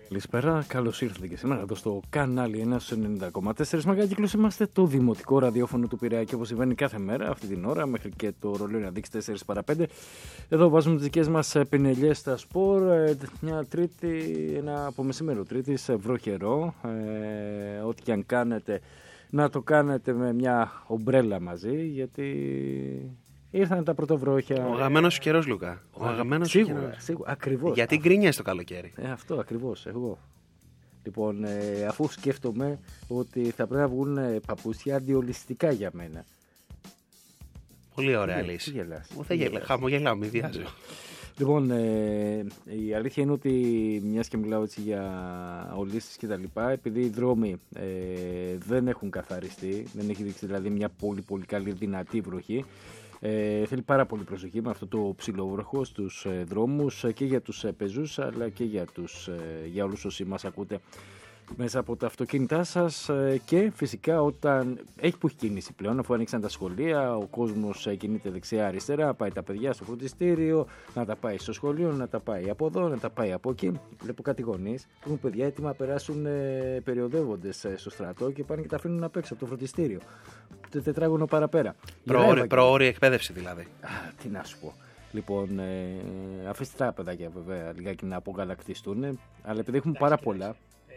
Καλησπέρα, καλώς ήρθατε και σήμερα εδώ στο κανάλι 90,4 Μεγάκυκλος. Είμαστε το δημοτικό ραδιόφωνο του Πειραιά και όπως συμβαίνει κάθε μέρα αυτή την ώρα μέχρι και το ρολόι να δείξει 4 παρά 5. Εδώ βάζουμε τις δικές μας πινελιές στα σπορ. Μια Τρίτη, ένα από μεσημέρο Τρίτης, βροχερό. Ό,τι και αν κάνετε, να το κάνετε με μια ομπρέλα μαζί, γιατί ήρθαν τα πρωτοβρόχια. Ο αγαπημένος σου καιρός, Λουκά. Ο αγαπημένος σου καιρός. Σίγουρα, ακριβώς. Γιατί γκρίνιας το καλοκαίρι. Αυτό ακριβώς, εγώ. Λοιπόν, αφού σκέφτομαι ότι θα πρέπει να βγουν παπούτσια αντιολιστικά για μένα. Πολύ ωραία λύση. Χαμογελάω, μη διάζω. Λοιπόν, η αλήθεια είναι ότι μιας και μιλάω έτσι για ολίστες και τα λοιπά, επειδή οι δρόμοι δεν έχουν καθαριστεί, δεν έχει δείξει δηλαδή μια πολύ καλή δυνατή βροχή, θέλει πάρα πολύ προσοχή με αυτό το ψιλοβροχό στους δρόμους και για τους πεζούς αλλά και για όλους όσοι μας ακούτε μέσα από τα αυτοκίνητά σας, και φυσικά όταν έχει κίνηση πλέον, αφού ανοίξαν τα σχολεία, ο κόσμος κινείται δεξιά-αριστερά, πάει τα παιδιά στο φροντιστήριο, να τα πάει στο σχολείο, να τα πάει από εδώ, να τα πάει από εκεί. Βλέπω κάτι γονείς που έχουν παιδιά έτοιμα να περάσουν περιοδεύοντες στο στρατό και πάνε και τα αφήνουν απ' έξω από το φροντιστήριο. Το τετράγωνο παραπέρα. Προώρη εκπαίδευση δηλαδή. Τι να σου πω. Λοιπόν, αφήστε τα παιδάκια βέβαια λιγάκι να απογαλακτιστούν, αλλά επειδή έχουν πάρα πολλά.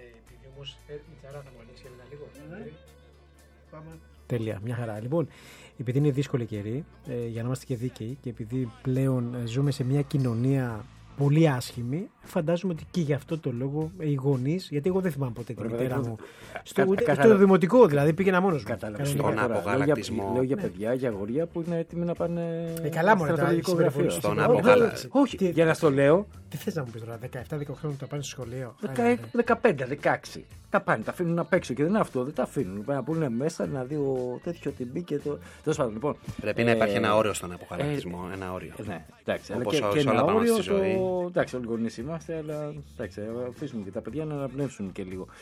Τέλεια, μια χαρά. Λοιπόν, επειδή είναι δύσκολη καιρή, για να είμαστε και δίκαιοι και επειδή πλέον ζούμε σε μια κοινωνία πολύ άσχημη, φαντάζομαι ότι και γι' αυτό το λόγο οι γονείς, γιατί εγώ δεν θυμάμαι ποτέ τη μητέρα μου στο δημοτικό, δηλαδή πήγαινα μόνος μου. Στον απογαλακτισμό. Λέω για παιδιά, για αγόρια που είναι έτοιμοι να πάνε καλά, στο στρατηγικό γραφείο. Στον απογαλακτισμό. Όχι, για να στο λέω. Τι θες να μου πεις τώρα, 17-18 χρόνια θα πάνε στο σχολείο? 15-16. Τα πάνε, τα αφήνουν απ' έξω και δεν είναι αυτό, δεν τα αφήνουν. Πρέπει να πούνε μέσα να δει τέτοιο ότι μπήκε το. Τέλος πάντων, λοιπόν. Πρέπει να υπάρχει ένα όριο στον απογαλακτισμό. Ένα όριο. Ναι, εντάξει. Όπως και σε όλα ένα τα όριο. στη ζωή. Εντάξει, όλοι γονείς είμαστε, αλλά εντάξει, αφήσουμε και τα παιδιά να αναπνεύσουν και λίγο.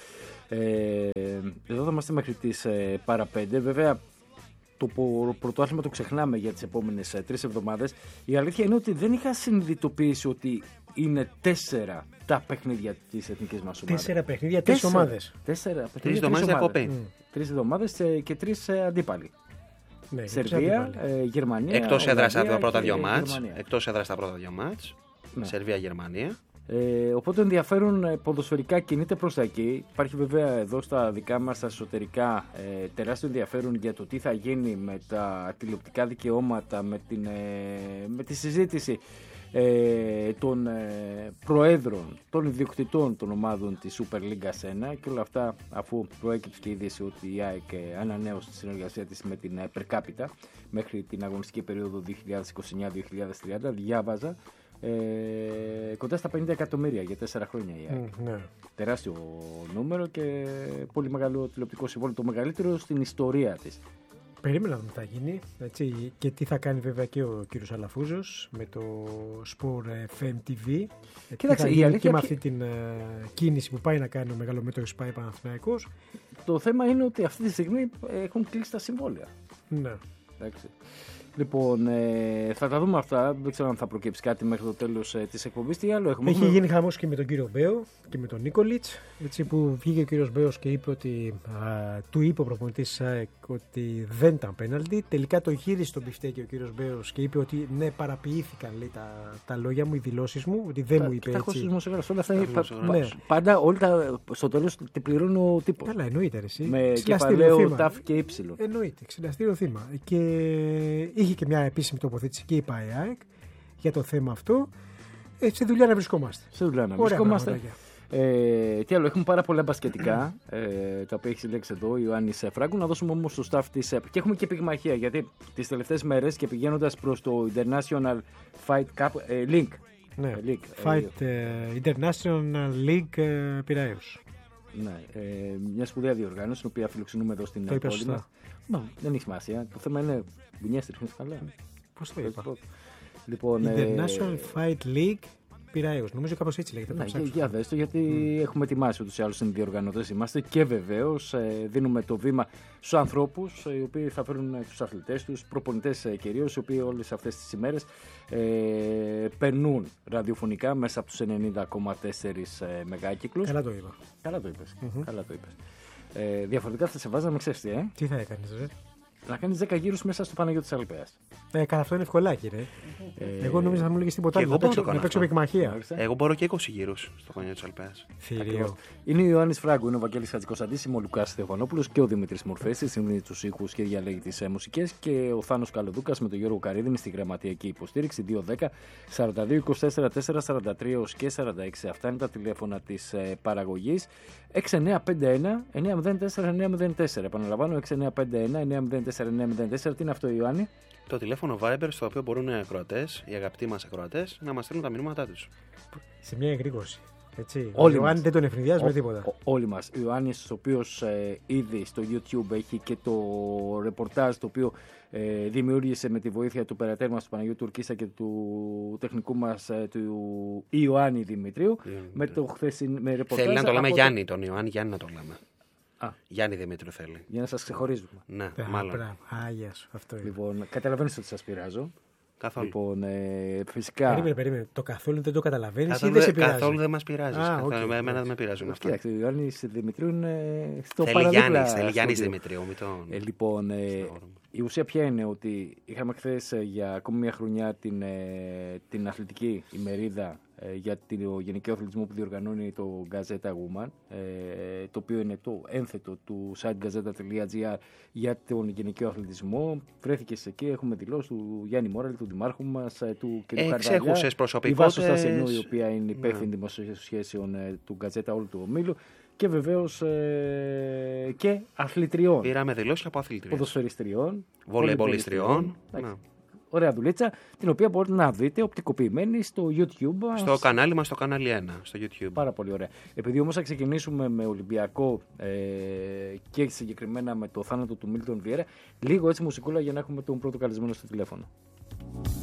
Εδώ θα είμαστε μέχρι τις παρά 5. Βέβαια, το πρωτάθλημα το ξεχνάμε για τις επόμενες 3 εβδομάδες. Η αλήθεια είναι ότι δεν είχα συνειδητοποιήσει ότι είναι 4 τα παιχνίδια της εθνικής μας ομάδας. 4 παιχνίδια, 3 ομάδες. 3 εβδομάδες διακοπή. 3 εβδομάδες και 3 αντίπαλοι. Ναι, Σερβία, Γερμανία. Εκτός έδρας τα πρώτα 2 Ναι. μάτς. Σερβία-Γερμανία. Οπότε ενδιαφέρον ποδοσφαιρικά κινείται προς τα εκεί. Υπάρχει βέβαια εδώ στα δικά μας τα εσωτερικά τεράστιο ενδιαφέρον για το τι θα γίνει με τα τηλεοπτικά δικαιώματα, με τη συζήτηση των προέδρων, των ιδιοκτητών των ομάδων της Super League 1 και όλα αυτά, αφού προέκυψε και η είδηση ότι η ΑΕΚ ανανέωσε τη συνεργασία της με την Per Capita μέχρι την αγωνιστική περίοδο 2029-2030. Διάβαζα κοντά στα 50 εκατομμύρια για 4 χρόνια η ΑΕΚ. Ναι. Τεράστιο νούμερο και πολύ μεγάλο τηλεοπτικό συμβόλαιο, το μεγαλύτερο στην ιστορία της. Περίμενα να θα γίνει, έτσι, και τι θα κάνει βέβαια και ο κύριος Αλαφούζος με το Sport FM TV. Κοίταξε, η αλήθεια και με αυτή την κίνηση που πάει να κάνει ο μεγαλομέτωχος πάει Παναθηναϊκός. Το θέμα είναι ότι αυτή τη στιγμή έχουν κλείσει τα συμβόλαια. Ναι. Εντάξει. Λοιπόν, θα τα δούμε αυτά. Δεν ξέρω αν θα προκύψει κάτι μέχρι το τέλος της εκπομπής. Τι άλλο έχουμε? Έχει γίνει χαμός και με τον κύριο Μπέο και με τον Νίκολιτς. Έτσι, που βγήκε ο κύριος Μπέος και είπε ότι του είπε ο προπονητής ότι δεν ήταν πέναλτι. Τελικά το γύρισε τον πιφτέκι ο κύριος Μπέος και είπε ότι ναι, παραποιήθηκαν, λέει, τα λόγια μου, οι δηλώσεις μου, ότι δεν μου είπε έτσι. Όλα αυτά πάντα όλοι στο τέλος τη πληρώνει ο τύπος. Καλά, εννοείται. Με κεφαλαίο ταφ και ύψιλο. Εννοείται, ξυλαστήριο θύμα. Και είχε και μια επίσημη τοποθέτηση και η ΠΑΕΑΕΚ για το θέμα αυτό. Σε δουλειά να βρισκόμαστε. Τι άλλο, έχουμε πάρα πολλά μπασκετικά τα οποία έχει συλλέξει εδώ ο Ιωάννης Φράγκου. Να δώσουμε όμως στο staff της και έχουμε και πυγμαχία, γιατί τις τελευταίες μέρες και πηγαίνοντας προς το International Fight Cup Link. Ναι, International League Πειραίους. Ναι, μια σπουδαία διοργάνωση, την οποία φιλοξενούμε εδώ στην πόλη μας. Δεν έχει σημασία. Το θέμα είναι μπουνιές ρίχνεις καλά. Πώς το είπα? Λοιπόν, International Fight League Πειραίος. Νομίζω κάπως έτσι λέγεται. Ναι, για δες το, γιατί έχουμε ετοιμάσει ούτως ή άλλως συνδιοργανωτές είμαστε και βεβαίως δίνουμε το βήμα στους ανθρώπους οι οποίοι θα φέρουν τους αθλητές τους, προπονητές κυρίως, οι οποίοι όλες αυτές τις ημέρες περνούν ραδιοφωνικά μέσα από τους 90,4 μεγάκυκλους. Καλά το είπα. Καλά το είπες. Καλά το είπες. Διαφορετικά θα σε βάζαμε, ξέρεις τι, Τι θα έκανες, ρε? να κάνεις 10 γύρους μέσα στο Παναγιώτη της Αλπαίας. Καλά, αυτό είναι ευκολάκι, ρε. Εγώ νόμιζα θα μου λέγεις τίποτα άλλο. Να παίξω πικμαχία. Εγώ μπορώ και 20 γύρους στο Παναγιώτη της Αλπαίας. Θηρίο. Είναι ο Ιωάννης Φράγκου, είναι ο Βαγγέλης Χατζικοσταντής, είμαι ο Λουκάς Στεφανόπουλος και ο Δημήτρης Μορφέστης, είναι τους ήχους και διαλέγει τις μουσικές, και ο Θάνος Καλοδούκας με τον Γιώργο Καρίδη στη γραμματιακή υποστήριξη. 210 42 24 443 και 46. Αυτά είναι τα τηλέφωνα της παραγωγής. 6951 904 904. Επαναλαμβάνω, 6951 904 904. Τι είναι αυτό, Ιωάννη? Το τηλέφωνο Viber στο οποίο μπορούν οι ακροατές, οι αγαπητοί μας ακροατές, να μας στείλουν τα μηνύματά τους. Σε μια εγρήγορση. Έτσι. Όλοι ο Ιωάννη δεν τον ευνηδιάζει με τίποτα. Όλοι μας. Ο Ιωάννης, ο οποίος ήδη στο YouTube έχει και το ρεπορτάζ το οποίο δημιούργησε με τη βοήθεια του περατέρ μας του Παναγιώτου Τουρκίστα και του τεχνικού μας του Ιωάννη Δημητρίου. Με το με ρεπορτάζ. Θέλει να το λέμε Γιάννη, τον Ιωάννη Γιάννη να το λέμε. Γιάννη Δημήτρου θέλει. Για να σας ξεχωρίζουμε. Ναι, μάλλον. Άγια σου, αυτό είναι. Λοιπόν, καταλαβαίνεις ότι σας πειράζω. Καθόλου. Λοιπόν, φυσικά. Περίμενε. Το καθόλου δεν το καταλαβαίνεις ή δεν σε πειράζει? Καθόλου δεν μας πειράζει. Εμένα δεν με πειράζουν αυτά. Κοιτάξτε, ο Ιωάννης Δημητρίου είναι στο θέλει παραδίπλα. Θέλει Γιάννης Δημητρίου. Λοιπόν, η ουσία ποια είναι? Ότι είχαμε χθες για ακόμη μια χρονιά την αθλητική ημερίδα για το γενικό αθλητισμό που διοργανώνει το Gazeta Woman, το οποίο είναι το ένθετο του site gazeta.gr για τον γενικό αθλητισμό. Βρέθηκε εκεί, έχουμε δηλώσει του Γιάννη Μόραλη, του δημάρχου μας, του κ. Καρδαλιά, η Βάσο Στασενού, η οποία είναι υπεύθυνη δημοσίων σχέσεων του Gazeta όλου του ομίλου, και βεβαίως και αθλητριών. Πήραμε δηλώσεις από αθλητριών, ποδοσφαιριστριών, βολεϊμπολιστριών. Ωραία δουλίτσα, την οποία μπορείτε να δείτε οπτικοποιημένη στο YouTube. Στο κανάλι μας, στο κανάλι 1, στο YouTube. Πάρα πολύ ωραία. Επειδή όμως θα ξεκινήσουμε με Ολυμπιακό και συγκεκριμένα με το θάνατο του Μίλτον Βιέρα, λίγο έτσι μουσικούλα για να έχουμε τον πρώτο καλεσμένο στο τηλέφωνο.